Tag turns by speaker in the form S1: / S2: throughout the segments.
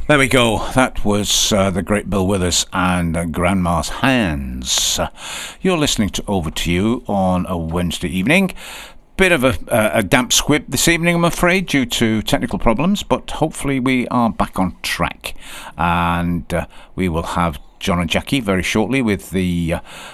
S1: There we go. That was the great Bill Withers and Grandma's Hands. You're listening to Over to You on a Wednesday evening. Bit of a damp squib this evening, I'm afraid, due to technical problems, but hopefully we are back on track. And we will have John and Jackie very shortly with the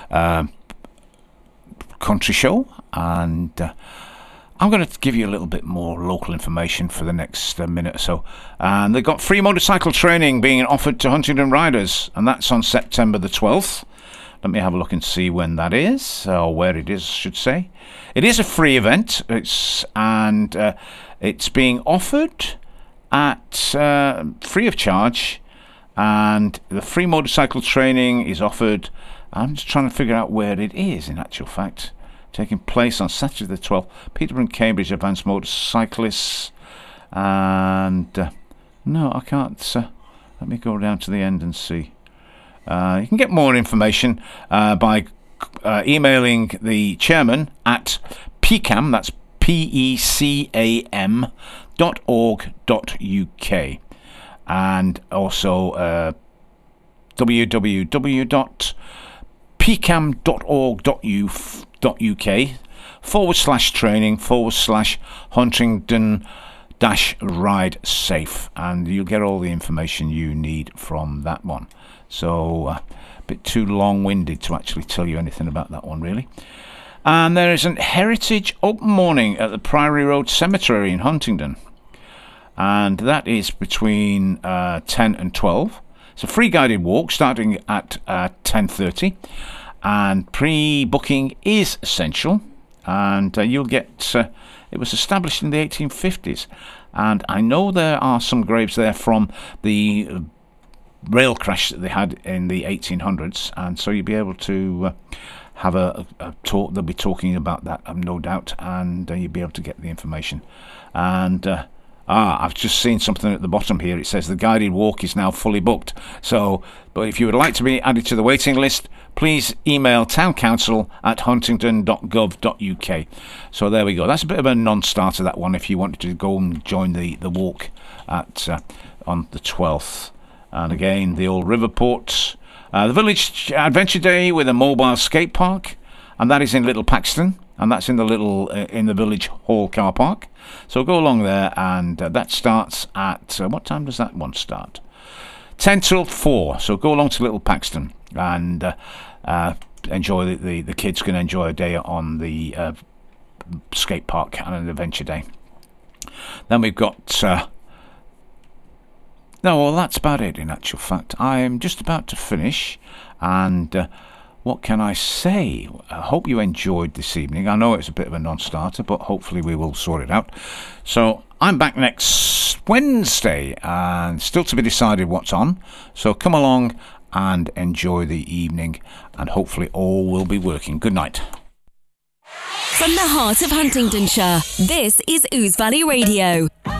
S1: country show. And I'm going to give you a little bit more local information for the next minute or so. And they've got free motorcycle training being offered to Huntingdon riders, and that's on September the 12th. Let me have a look and see when that is, or where it is, I should say. It is a free event, it's being offered at free of charge, and the free motorcycle training is offered. I'm just trying to figure out where it is, in actual fact. Taking place on Saturday the 12th, Peterborough and Cambridge Advanced Motorcyclists. And no, I can't. Let me go down to the end and see. You can get more information by emailing the chairman at PECAM, that's PECAM.org.uk, and also www.pecam.org.uk/training/Huntingdon-Ride Safe, and you'll get all the information you need from that one. So a bit too long-winded to actually tell you anything about that one, really. And there is an Heritage Open Morning at the Priory Road Cemetery in Huntingdon, and that is between 10 and 12. It's a free guided walk starting at 10:30, and pre-booking is essential. And you'll get. It was established in the 1850s, and I know there are some graves there from the rail crash that they had in the 1800s, and so you'll be able to have a talk. They'll be talking about that, no doubt, and you'll be able to get the information. And I've just seen something at the bottom here. It says the guided walk is now fully booked. So, but if you would like to be added to the waiting list, please email towncouncil@huntingdon.gov.uk. So there we go. That's a bit of a non-starter, that one, if you wanted to go and join the walk at on the 12th. And again, the old Riverport, the Village Adventure Day with a mobile skate park, and that is in Little Paxton, and that's in the Village Hall car park. So go along there, and that starts at what time does that one start? 10 till 4. So go along to Little Paxton and enjoy the kids can enjoy a day on the skate park and an adventure day. Then we've got. No, well, that's about it, in actual fact. I'm just about to finish, and what can I say? I hope you enjoyed this evening. I know it's a bit of a non-starter, but hopefully we will sort it out. So I'm back next Wednesday, and still to be decided what's on. So come along and enjoy the evening, and hopefully all will be working. Good night.
S2: From the heart of Huntingdonshire, this is Ouse Valley Radio.